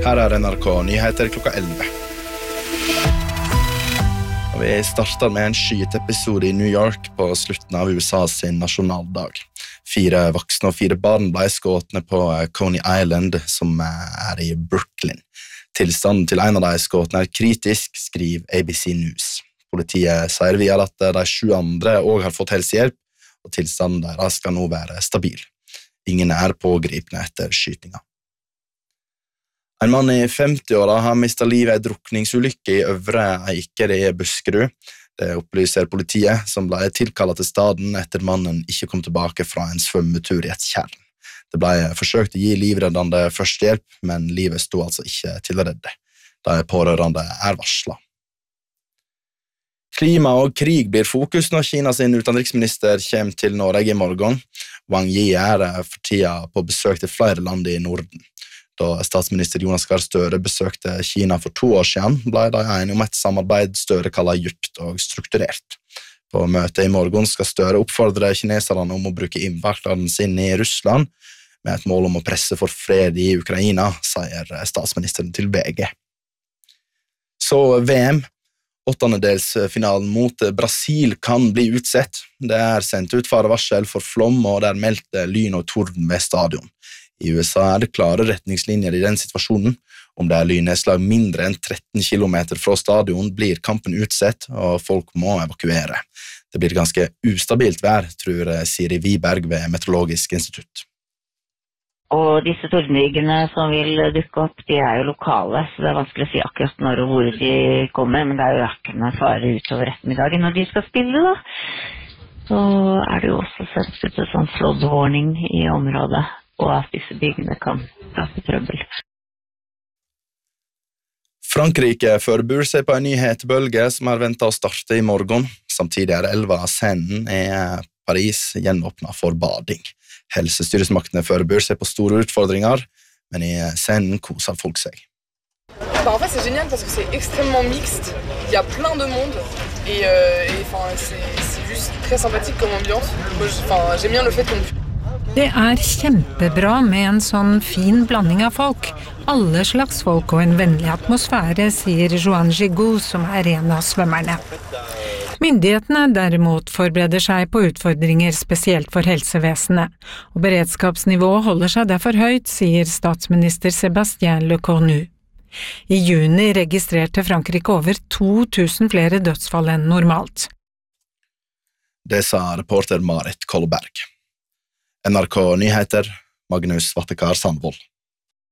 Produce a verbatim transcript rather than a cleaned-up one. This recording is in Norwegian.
Her er N R K Nyheter klokka elleve. Og vi starter med en skyteepisode i New York på slutten av U S A sin nasjonaldag. Fire voksne og fire barn ble skåtne på Coney Island, som er i Brooklyn. Tilstanden til en av de skåtne er kritisk, skriver A B C News. Politiet sier videre at de sju andre også har fått helsehjelp, og tilstanden deres skal nå være stabil. Ingen er pågripne etter skytinga. En mann i femti-åra har mistet livet i en drukningsulykke i Øvre Eiker i Buskerud. Det opplyser politiet, som ble tilkallet til staden etter mannen ikke kom tilbake fra en svømmetur i et tjern. Det ble forsøkt å gi livreddende førstehjelp, men livet sto altså ikke til å redde. De pårørende er varslet. Klima og krig blir fokus når Kina sin utenriksminister kommer til Norge i morgen. Wang Yi er for tida på besøk til flere land i Norden. Da statsminister Jonas Gahr Støre besøkte Kina for to år siden, ble de enige om et samarbeid Støre kaller djupt og strukturert. På møtet i morgen skal Støre oppfordre kineserne om å bruke innvandringen sin i Russland, med et mål om å presse for fred i Ukraina, sier statsministeren til V G. Så V M. Åttendedelsfinalen mot Brasil kan bli utsett. Det er sendt ut farevarsel for flom, og det er meldt lyn og torden ved stadion. I U S A er det klare retningslinjer i den situasjonen. Om det er lynnedslag mindre enn tretten kilometer fra stadion, blir kampen utsett, og folk må evakuere. Det blir ganske ustabilt vær, tror Siri Wiberg ved Meteorologisk institutt. Og disse tordenrygene som vil dukke opp, de er jo lokale, så det er vanskelig å si akkurat når og hvor de kommer, men det er jo ikke noe fare utover ettermiddagen når de skal spille da. Så er det jo også sendt ut en sånn flood warning i området, og at disse byggene kan skape trøbbel. Frankrike forbereder seg på en ny hetebølge som er ventet å starte i morgen. Samtidig er elva Seinen i Paris gjenåpnet for bading. Helsestyresmaktene forbereder seg på store utfordringer, men i Seinen koser folk seg. Bah, en fait, c'est génial parce que c'est extrêmement mixte. Il y a plein de monde et, euh, et c'est, c'est juste très sympathique comme ambiance. Moi, j'aime bien le fait qu'on... Det er kjempebra med en sånn fin blanding av folk. Alle slags folk og en vennlig atmosfære, sier Joan Gigot, som er en av svømmerne. Myndighetene derimot forbereder seg på utfordringer spesielt for helsevesenet, og beredskapsnivået holder seg derfor høyt, sier statsminister Sébastien Lecornu. I juni registrerte Frankrike over to tusen flere dødsfall enn normalt. Det sa reporter Marit Kolberg. N R K Nyheter, Magnus Vattekar Sandvold.